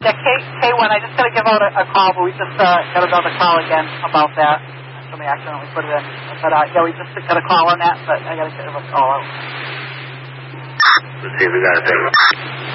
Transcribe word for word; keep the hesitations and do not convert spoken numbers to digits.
Yeah, K, K1, I just got to give out a, a call, but we just uh, got another call again about that. Somebody accidentally put it in. But, uh, yeah, we just got a call on that, but I got to give a call out. Let's see if we got a thing.